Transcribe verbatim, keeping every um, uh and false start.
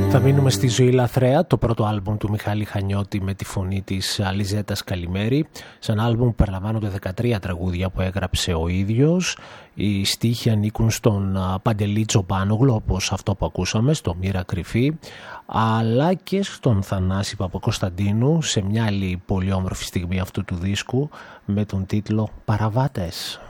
Θα μείνουμε στη Ζωή Λαθρέα, το πρώτο άλμπουμ του Μιχάλη Χανιώτη με τη φωνή της Αλιζέτας Καλημέρη. Σε ένα άλμπουμ περιλαμβάνονται δεκατρία τραγούδια που έγραψε ο ίδιος. Οι στίχοι ανήκουν στον Παντελή Τσοπάνογλου, όπως αυτό που ακούσαμε, στο Μοίρα Κρυφή, αλλά και στον Θανάση Παπακοσταντίνου σε μια άλλη πολύ όμορφη στιγμή αυτού του δίσκου με τον τίτλο «Παραβάτες».